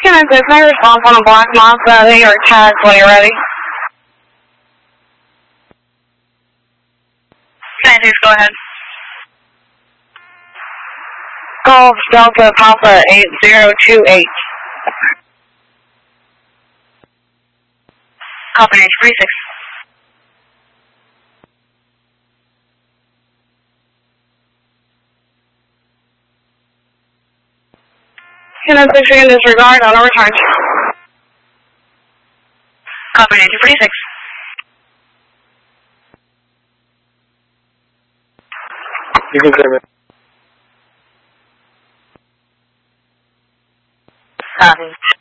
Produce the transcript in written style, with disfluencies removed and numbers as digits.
There's no response on a black Mazda. They are tagged when you're ready. Can go ahead. Golf Delta Papa 8028. Copy 36. Picture in disregard on a return. Copy 246. You can claim it. Copy.